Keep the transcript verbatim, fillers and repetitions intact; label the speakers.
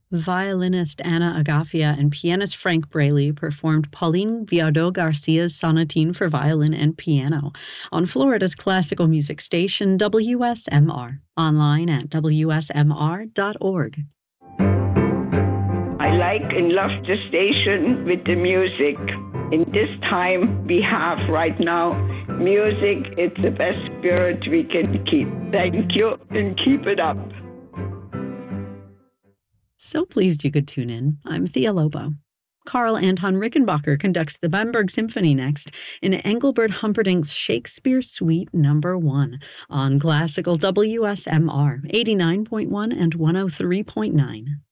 Speaker 1: Violinist Anna Agafia and pianist Frank Braley performed Pauline Viardot Garcia's sonatine for violin and piano on Florida's classical music station W S M R, online at W S M R dot org.
Speaker 2: I like and love the station with the music. In this time we have right now, music is the best spirit we can keep. Thank you and keep it up.
Speaker 1: So pleased you could tune in. I'm Thea Lobo. Carl Anton Rickenbacker conducts the Bamberg Symphony next in Engelbert Humperdinck's Shakespeare Suite Number one on classical W S M R eighty-nine point one and one oh three point nine.